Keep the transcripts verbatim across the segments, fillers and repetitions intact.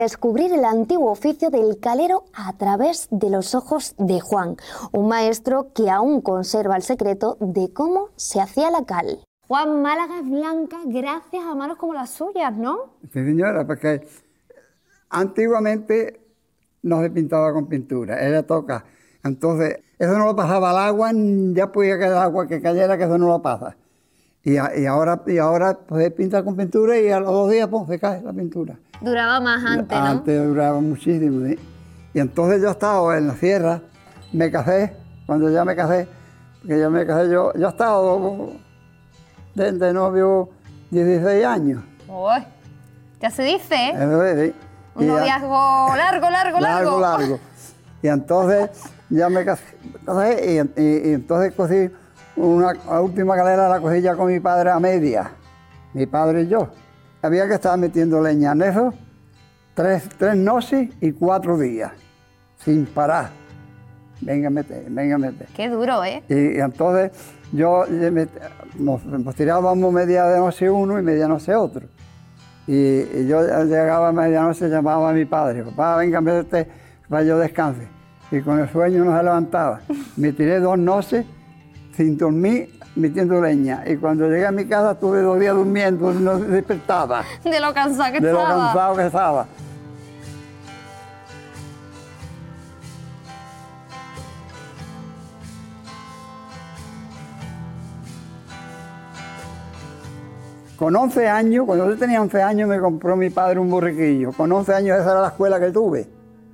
Descubrir el antiguo oficio del calero a través de los ojos de Juan, un maestro que aún conserva el secreto de cómo se hacía la cal. Juan, Málaga es blanca gracias a manos como las suyas, ¿no? Sí, señora, porque antiguamente no se pintaba con pintura, era toca. Entonces, eso no lo pasaba al agua, ya podía quedar agua que cayera, que eso no lo pasa. Y, a, y ahora, y ahora pues, pintar con pintura y a los dos días pues, se cae la pintura. Duraba más antes, ¿no? Antes duraba muchísimo, ¿sí? Y entonces yo estaba en la sierra, me casé, cuando ya me casé, porque yo me casé, yo, yo estaba de, de novio dieciséis años. Uy, ya se dice, ¿eh? Eso es, sí. Un noviazgo largo, largo, largo. Largo, largo. Y entonces ya me casé, y, y, y entonces cosí una la última calera, la cosí ya con mi padre a media, mi padre y yo. Había que estar metiendo leña en eso tres, tres noches y cuatro días, sin parar. Venga a meter, venga a meter. Qué duro, ¿eh? Y, y entonces yo me, nos, nos tirábamos media de noche uno y media noche otro. Y, y yo llegaba a medianoche, llamaba a mi padre, papá, venga a meterte para que yo descanse. Y con el sueño no se levantaba. Me tiré dos noches sin dormir, metiendo leña. Y cuando llegué a mi casa estuve dos días durmiendo, no despertaba. De lo cansado que de estaba. De lo cansado que estaba. Con once años, cuando yo tenía once años, me compró mi padre un borriquillo. Con once años esa era la escuela que tuve.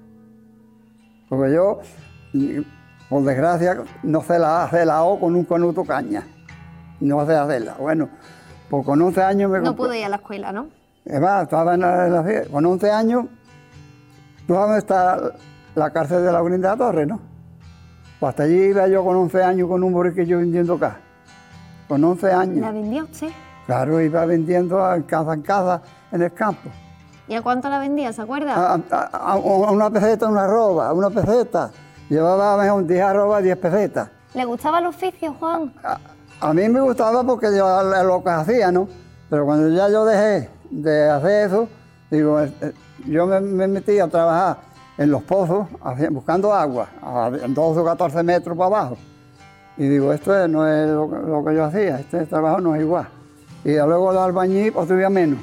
Porque yo, por desgracia, no sé la A, hacer la O con un canuto caña. No sé hacerla. Bueno, pues con once años me compró... No pude ir a la escuela, ¿no? Es más, estaba en la, en la, con once años, ¿tú sabes dónde está la cárcel de la Unión de la Torre, no? Pues hasta allí iba yo con once años con un borriquillo vendiendo acá. Con once años. ¿La vendió usted? Claro, iba vendiendo en casa en casa en el campo. ¿Y a cuánto la vendía, se acuerda? A, a, a una peseta, una arroba, una peseta. Llevaba mejor diez arrobas, diez pesetas. ¿Le gustaba el oficio, Juan? A, a mí me gustaba porque yo lo que hacía, ¿no? Pero cuando ya yo dejé de hacer eso, digo, yo me, me metí a trabajar en los pozos, buscando agua, a doce o catorce metros para abajo. Y digo, esto no es lo, lo que yo hacía, este trabajo no es igual. Y luego el albañil, otro día menos.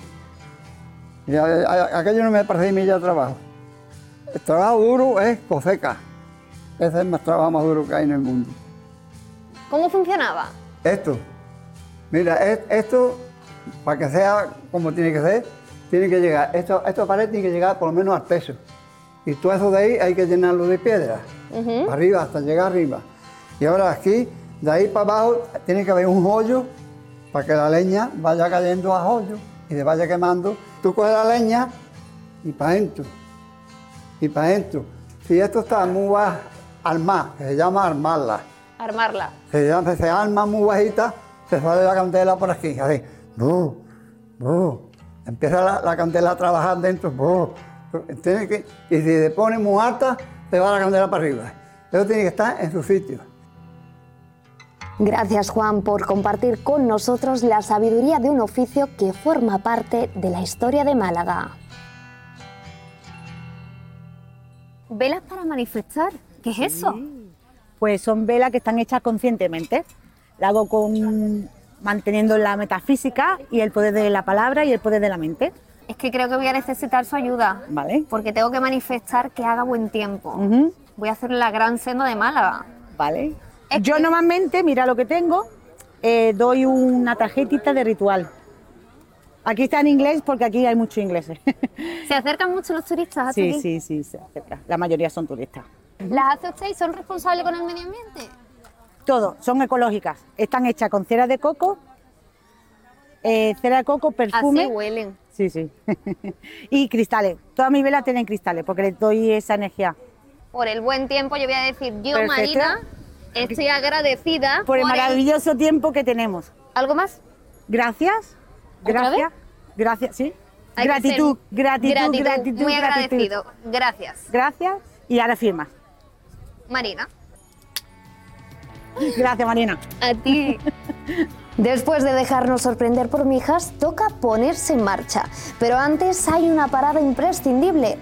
Y a, a, aquello no me parece mi ya trabajo. El trabajo duro es coseca. Ese es el más trabajo más duro que hay en el mundo. ¿Cómo funcionaba? Esto. Mira, es, esto, para que sea como tiene que ser, tiene que llegar, esto, esta pared tiene que llegar por lo menos al techo. Y todo eso de ahí hay que llenarlo de piedra. Uh-huh. Arriba, hasta llegar arriba. Y ahora aquí, de ahí para abajo, tiene que haber un hoyo para que la leña vaya cayendo a hoyo y se vaya quemando. Tú coges la leña y para adentro, y para adentro. Si esto está muy bajo, armar, que se llama armarla. Armarla. Se, llama, se arma muy bajita, se sale la candela por aquí, así. Bú, bú. Empieza la, la candela a trabajar dentro. Bú. Tiene que, y si se pone muy alta, se va la candela para arriba. Eso tiene que estar en su sitio. Gracias, Juan, por compartir con nosotros la sabiduría de un oficio que forma parte de la historia de Málaga. ¿Velas para manifestar? ¿Qué es eso? Sí. Pues son velas que están hechas conscientemente. La hago con, manteniendo la metafísica y el poder de la palabra y el poder de la mente. Es que creo que voy a necesitar su ayuda. Vale. Porque tengo que manifestar que haga buen tiempo. Uh-huh. Voy a hacer la gran senda de Málaga. Vale. Es Yo que... normalmente, mira lo que tengo, eh, doy una tarjetita de ritual. Aquí está en inglés porque aquí hay muchos ingleses. ¿Se acercan mucho los turistas hasta sí, aquí? Sí, sí, se acercan. La mayoría son turistas. ¿Las hace usted y son responsables con el medio ambiente? Todo, son ecológicas. Están hechas con cera de coco, eh, cera de coco, perfume. Así huelen. Sí, sí. Y cristales. Todas mis velas tienen cristales porque les doy esa energía. Por el buen tiempo, yo voy a decir, yo, Perfecto. Marina, estoy agradecida por, por el maravilloso el... tiempo que tenemos. ¿Algo más? Gracias. Gracias. Gracias, sí. Gratitud, gratitud, gratitud, gratitud. Muy gratitud. agradecido. Gracias. Gracias. Y ahora firma. Marina. Gracias, Marina. A ti. Después de dejarnos sorprender por Mijas, toca ponerse en marcha. Pero antes hay una parada imprescindible,